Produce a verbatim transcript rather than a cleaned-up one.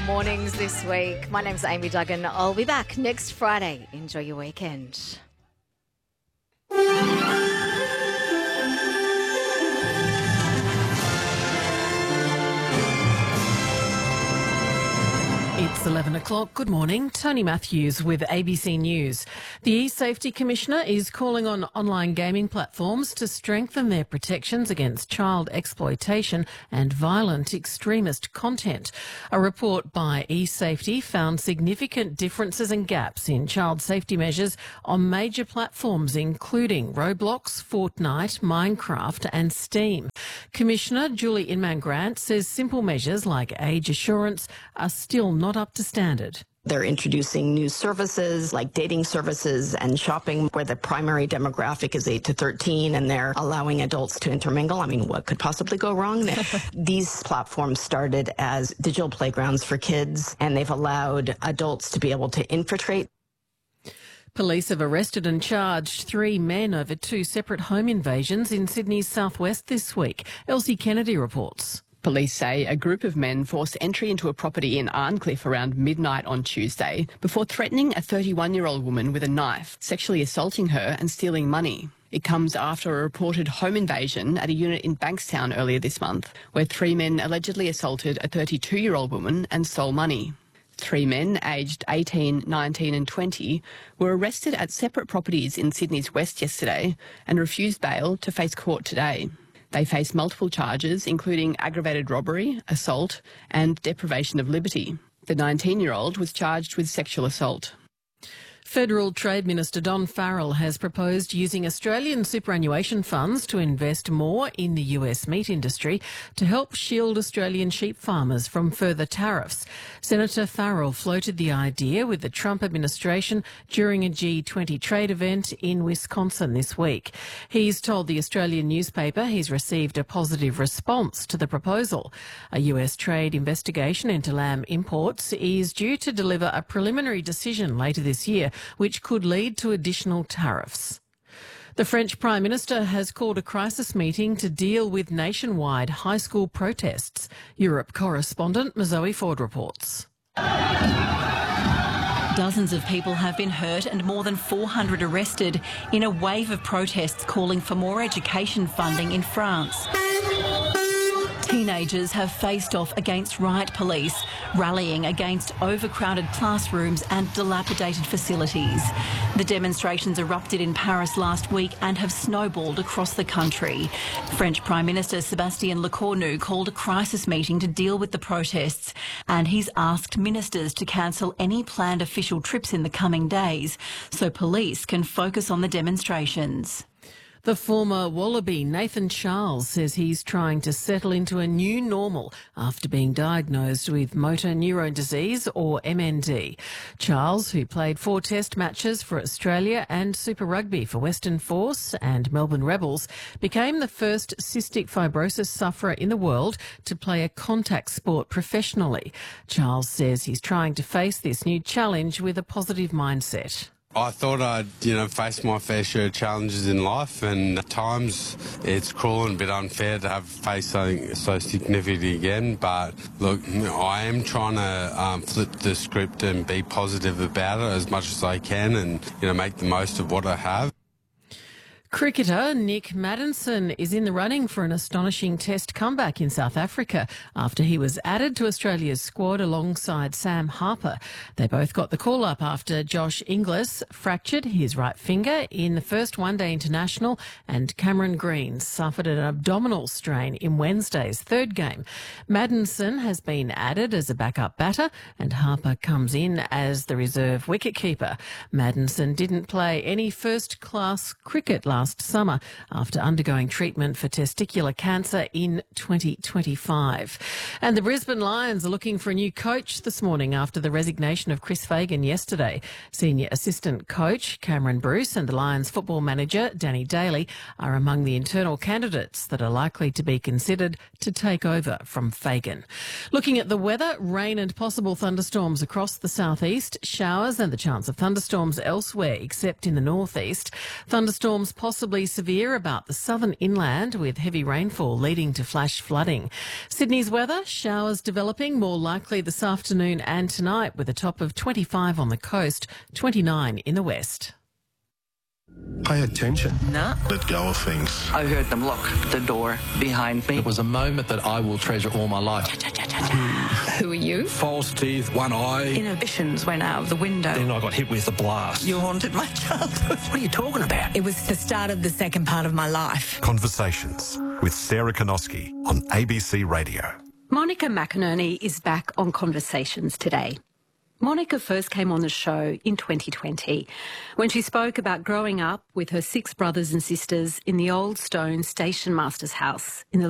mornings this week. My name's Amy Duggan. I'll be back next Friday. Enjoy your weekend. It's eleven o'clock. Good morning. Tony Matthews with A B C News. The E-Safety Commissioner is calling on online gaming platforms to strengthen their protections against child exploitation and violent extremist content. A report by E-Safety found significant differences and gaps in child safety measures on major platforms including Roblox, Fortnite, Minecraft and Steam. Commissioner Julie Inman-Grant says simple measures like age assurance are still not up to standard. They're introducing new services like dating services and shopping where the primary demographic is eight to thirteen, and they're allowing adults to intermingle. I mean, what could possibly go wrong there? These platforms started as digital playgrounds for kids, and they've allowed adults to be able to infiltrate. Police have arrested and charged three men over two separate home invasions in Sydney's southwest this week. Elsie Kennedy reports. Police say a group of men forced entry into a property in Arncliffe around midnight on Tuesday before threatening a thirty-one-year-old woman with a knife, sexually assaulting her and stealing money. It comes after a reported home invasion at a unit in Bankstown earlier this month, where three men allegedly assaulted a thirty-two-year-old woman and stole money. Three men, aged eighteen, nineteen and twenty, were arrested at separate properties in Sydney's west yesterday and refused bail to face court today. They face multiple charges, including aggravated robbery, assault and deprivation of liberty. The nineteen-year-old was charged with sexual assault. Federal Trade Minister Don Farrell has proposed using Australian superannuation funds to invest more in the U S meat industry to help shield Australian sheep farmers from further tariffs. Senator Farrell floated the idea with the Trump administration during a G twenty trade event in Wisconsin this week. He's told the Australian newspaper he's received a positive response to the proposal. A U S trade investigation into lamb imports is due to deliver a preliminary decision later this year, which could lead to additional tariffs. The French Prime Minister has called a crisis meeting to deal with nationwide high school protests. Europe correspondent Mazoe Ford reports. Dozens of people have been hurt and more than four hundred arrested in a wave of protests calling for more education funding in France. Teenagers have faced off against riot police, rallying against overcrowded classrooms and dilapidated facilities. The demonstrations erupted in Paris last week and have snowballed across the country. French Prime Minister Sébastien Lecornu called a crisis meeting to deal with the protests, and he's asked ministers to cancel any planned official trips in the coming days so police can focus on the demonstrations. The former Wallaby Nathan Charles says he's trying to settle into a new normal after being diagnosed with motor neurone disease, or M N D. Charles, who played four test matches for Australia and Super Rugby for Western Force and Melbourne Rebels, became the first cystic fibrosis sufferer in the world to play a contact sport professionally. Charles says he's trying to face this new challenge with a positive mindset. I thought I'd, you know, face my fair share of challenges in life, and at times it's cruel and a bit unfair to have faced something so significant again. But look, I am trying to um, flip the script and be positive about it as much as I can, and, you know, make the most of what I have. Cricketer Nick Maddinson is in the running for an astonishing Test comeback in South Africa after he was added to Australia's squad alongside Sam Harper. They both got the call-up after Josh Inglis fractured his right finger in the first one-day international, and Cameron Green suffered an abdominal strain in Wednesday's third game. Maddinson has been added as a backup batter, and Harper comes in as the reserve wicketkeeper. Maddinson didn't play any first-class cricket last last summer after undergoing treatment for testicular cancer in twenty twenty-five. And the Brisbane Lions are looking for a new coach this morning after the resignation of Chris Fagan yesterday. Senior assistant coach Cameron Bruce and the Lions football manager Danny Daly are among the internal candidates that are likely to be considered to take over from Fagan. Looking at the weather, rain and possible thunderstorms across the southeast, showers and the chance of thunderstorms elsewhere except in the northeast. Thunderstorms possible possibly severe about the southern inland, with heavy rainfall leading to flash flooding. Sydney's weather, showers developing, more likely this afternoon and tonight, with a top of twenty-five on the coast, twenty-nine in the west. Pay attention. Nah. Let go of things. I heard them lock the door behind me. It was a moment that I will treasure all my life. Who are you? False teeth, one eye. Inhibitions went out of the window. Then I got hit with a blast. You haunted my childhood. What are you talking about? It was the start of the second part of my life. Conversations with Sarah Konoski on A B C Radio. Monica McInerney is back on Conversations today. Monica first came on the show in twenty twenty when she spoke about growing up with her six brothers and sisters in the old stone station master's house in the